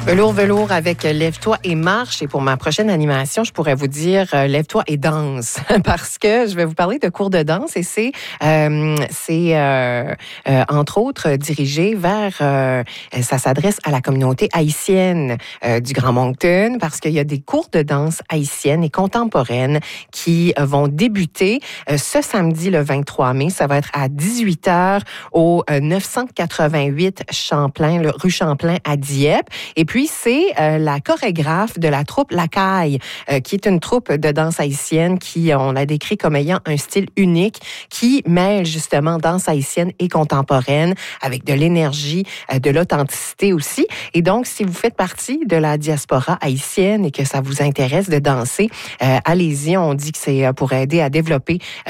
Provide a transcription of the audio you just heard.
Velours avec Lève-toi et marche. Et pour ma prochaine animation, je pourrais vous dire Lève-toi et danse parce que je vais vous parler de cours de danse et c'est entre autres dirigé vers ça s'adresse à la communauté haïtienne du Grand Moncton parce qu'il y a des cours de danse haïtienne et contemporaine qui vont débuter ce samedi le 23 mai. Ça va être à 18h au 988 Champlain, rue Champlain à Dieppe. Et puis, c'est la chorégraphe de la troupe La Caille, qui est une troupe de danse haïtienne qui, on la décrit comme ayant un style unique, qui mêle justement danse haïtienne et contemporaine avec de l'énergie, de l'authenticité aussi. Et donc, si vous faites partie de la diaspora haïtienne et que ça vous intéresse de danser, allez-y. On dit que c'est pour aider à développer